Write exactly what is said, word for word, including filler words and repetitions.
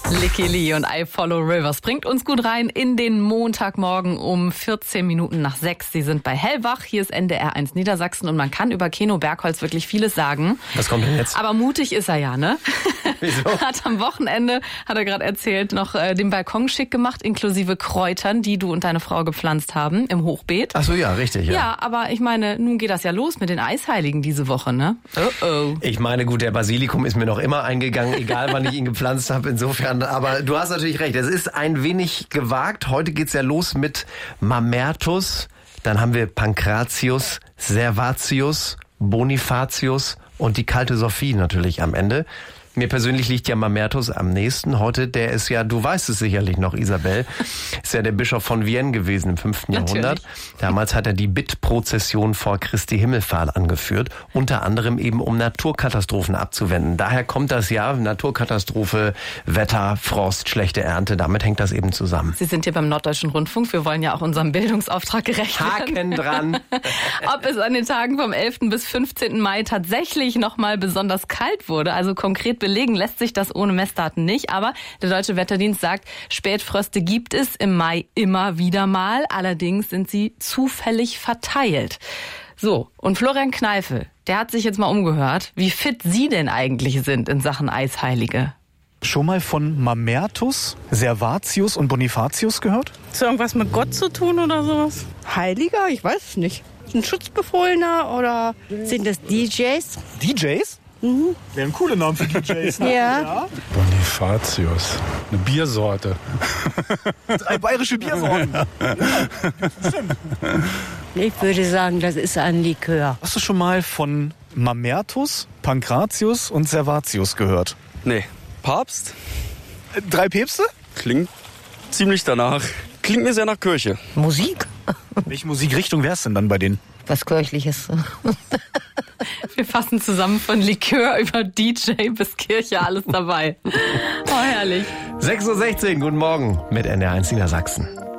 Licky Lee und I Follow Rivers bringt uns gut rein in den Montagmorgen um vierzehn Minuten nach sechs. Sie sind bei Hellwach, hier ist N D R eins Niedersachsen und man kann über Keno Bergholz wirklich vieles sagen. Was kommt denn jetzt? Aber mutig ist er ja, ne? Wieso? Hat am Wochenende, hat er gerade erzählt, noch äh, den Balkon schick gemacht, inklusive Kräutern, die du und deine Frau gepflanzt haben im Hochbeet. Ach so, ja, richtig, ja. Ja, aber ich meine, nun geht das ja los mit den Eisheiligen diese Woche, ne? Oh oh. Ich meine, gut, der Basilikum ist mir noch immer eingegangen, egal wann ich ihn gepflanzt habe, insofern. Aber du hast natürlich recht, es ist ein wenig gewagt. Heute geht's ja los mit Mamertus, dann haben wir Pankratius, Servatius, Bonifatius und die kalte Sophie natürlich am Ende. Mir persönlich liegt ja Mamertus am nächsten. Heute, der ist ja, du weißt es sicherlich noch, Isabel, ist ja der Bischof von Vienne gewesen im fünften Jahrhundert. Damals hat er die Bittprozession vor Christi Himmelfahrt angeführt, unter anderem eben um Naturkatastrophen abzuwenden. Daher kommt das ja, Naturkatastrophe, Wetter, Frost, schlechte Ernte, damit hängt das eben zusammen. Sie sind hier beim Norddeutschen Rundfunk, wir wollen ja auch unserem Bildungsauftrag gerecht werden. Haken dran. Ob es an den Tagen vom elften bis fünfzehnten Mai tatsächlich nochmal besonders kalt wurde, also konkret belegen lässt sich das ohne Messdaten nicht, aber der Deutsche Wetterdienst sagt, Spätfröste gibt es im Mai immer wieder mal, allerdings sind sie zufällig verteilt. So, und Florian Kneifel, der hat sich jetzt mal umgehört, wie fit Sie denn eigentlich sind in Sachen Eisheilige. Schon mal von Mamertus, Servatius und Bonifatius gehört? Ist irgendwas mit Gott zu tun oder sowas? Heiliger? Ich weiß es nicht. Ein Schutzbefohlener oder sind das D Js? D Js? Mhm. Wäre ein cooler Name für D Js, ne? Ja. ja. Bonifatius, eine Biersorte. Drei bayerische Biersorten. Ja. Stimmt. Ich würde sagen, das ist ein Likör. Hast du schon mal von Mamertus, Pankratius und Servatius gehört? Nee. Papst? Drei Päpste? Klingt ziemlich danach. Klingt mir sehr nach Kirche. Musik? Welche Musikrichtung wär's denn dann bei denen? Was Kirchliches. Wir fassen zusammen von Likör über D J bis Kirche, alles dabei. Oh, herrlich. sechs Uhr sechzehn, guten Morgen mit N D R eins Niedersachsen.